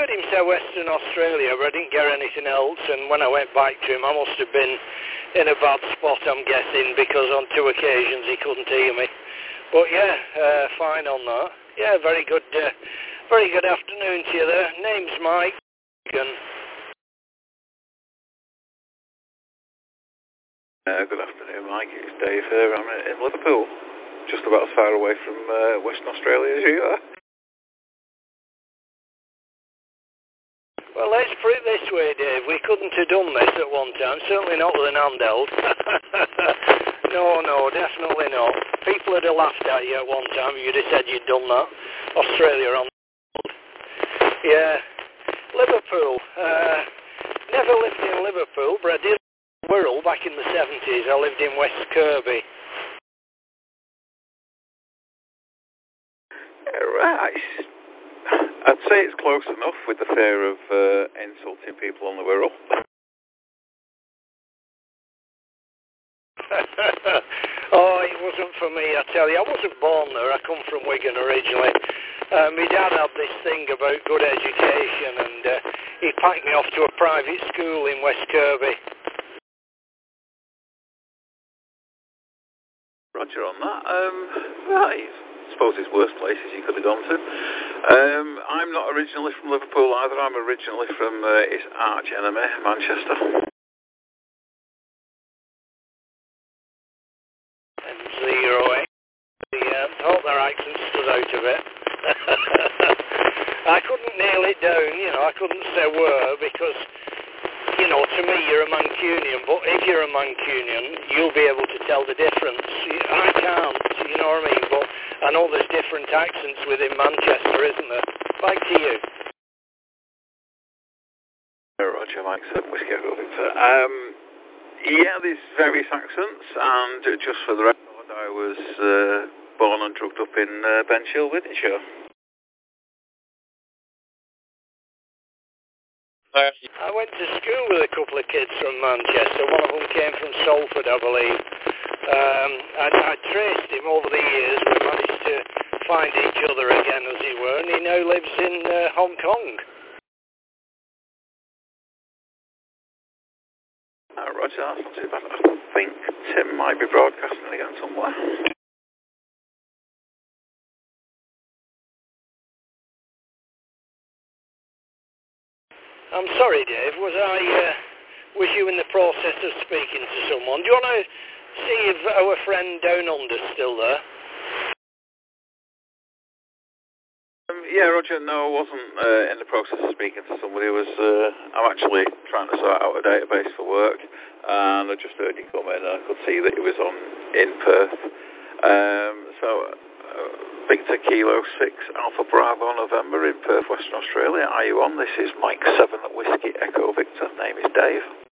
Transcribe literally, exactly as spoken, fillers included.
heard him say Western Australia, but I didn't get anything else, and when I went back to him, I must have been in a bad spot, I'm guessing, because on two occasions he couldn't hear me. But yeah, uh, fine on that. Yeah, very good, uh, very good afternoon to you there. Name's Mike. And Uh, good afternoon, Mike. It's Dave here. I'm in Liverpool, just about as far away from uh, Western Australia as you are. well, let's put it this way, Dave. We couldn't have done this at one time. Certainly not with an handheld. no, no, definitely not. People would have laughed at you at one time if you'd have said you'd done that. Australia on. Yeah, Liverpool. Uh, never lived in Liverpool, but I did. Wirral back in the seventies. I lived in West Kirby. Right. I'd say it's close enough with the fear of uh, insulting people on the Wirral. Oh, it wasn't for me, I tell you. I wasn't born there. I come from Wigan originally. Uh, my dad had this thing about good education, and uh, he packed me off to a private school in West Kirby. Roger on that. Um, right. I suppose it's worse places you could have gone to. Um, I'm not originally from Liverpool either. I'm originally from uh, its arch enemy, Manchester. And zero, eh? Yeah, I hope their accent stood out a bit. I couldn't nail it down, you know. I couldn't say where because, you know, to me you're a Mancunian, but if you're a Mancunian, you'll be able to tell the difference. I can't, you know what I mean? But I know there's different accents within Manchester, isn't there? Back to you. Roger, Mike, Whiskey Echo Victor. Um, yeah, there's various accents, and just for the record, I was uh, born and drugged up in uh, Benchill, Wythenshawe. I went to school with a couple of kids from Manchester. One of them came from Salford, I believe. Um, I, I traced him over the years. We managed to find each other again, as it were, and he now lives in uh, Hong Kong. Uh, Roger, that's not too bad. I think Tim might be broadcasting again somewhere. I'm sorry, Dave. Was I, uh, was you in the process of speaking to someone? Do you want to see if our friend down under's still there? Um, yeah, Roger, no, I wasn't uh, in the process of speaking to somebody. I was, uh, I'm actually trying to sort out a database for work, and I just heard you come in, and I could see that he was on in Perth. Um, so, uh, Victor Kilo six Alpha Bravo November in Perth, Western Australia. Are you on? This is Mike seven Whiskey Echo Victor. Name is Dave.